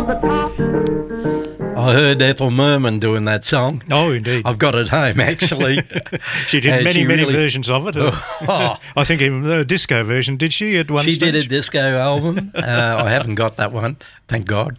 I heard Ethel Merman doing that song. Oh, indeed. I've got it home, actually. She did many versions of it. Oh. I think even the disco version, did she, at one stage? She did a disco album. I haven't got that one, thank God.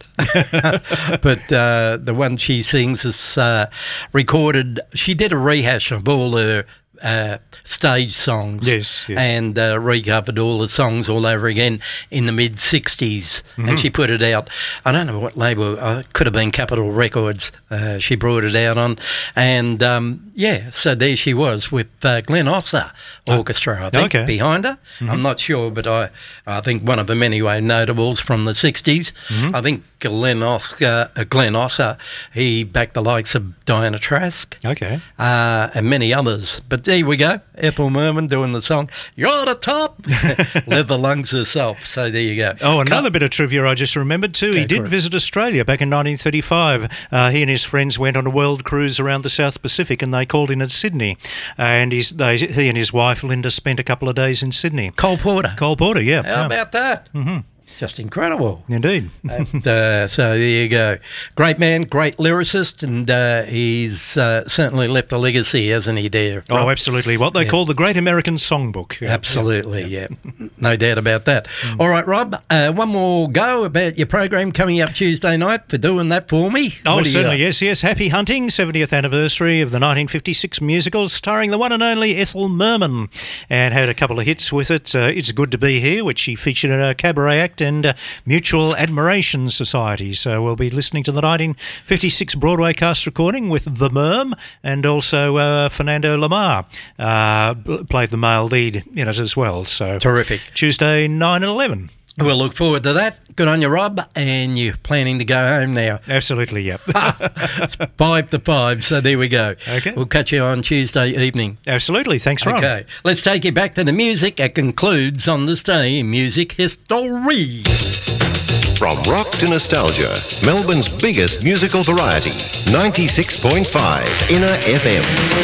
But the one she sings is recorded. She did a rehash of all her stage songs. Yes. And recovered all the songs all over again in the mid-60s. And she put it out. I don't know what label. It could have been Capitol Records. She brought it out on. And, so there she was with Glenn Osser Orchestra, I think, behind her. I'm not sure, but I think one of them anyway, notables from the 60s. I think Glenn Osser, he backed the likes of Diana Trask. Okay. And many others. But there we go. Ethel Merman doing the song, "You're the top." Leather lungs herself. So there you go. Oh, another bit of trivia I just remembered too. He did visit Australia back in 1935. He and his friends went on a world cruise around the South Pacific, and they called in at Sydney. And he and his wife Linda spent a couple of days in Sydney. Cole Porter, yeah. How about that? Just incredible. Indeed. And, so there you go. Great man, great lyricist, and he's certainly left a legacy, hasn't he, there? Rob? Oh, absolutely. What they call the Great American Songbook. Yeah. Absolutely, no doubt about that. All right, Rob, one more go about your program coming up Tuesday night for doing that for me. Oh, certainly, yes. Happy Hunting, 70th anniversary of the 1956 musical starring the one and only Ethel Merman, and had a couple of hits with it. It's Good to Be Here, which she featured in a cabaret act, and Mutual Admiration Society. So we'll be listening to the 1956 Broadway cast recording with The Merm, and also Fernando Lamar played the male lead in it as well. So terrific. Tuesday 9 and 11. We'll look forward to that. Good on you, Rob. And you're planning to go home now. Absolutely, yep. It's 5 to 5, so there we go. Okay. We'll catch you on Tuesday evening. Absolutely. Thanks, Ron. Okay. Let's take you back to the music. It concludes on this day in music history. From rock to nostalgia, Melbourne's biggest musical variety, 96.5 Inner FM.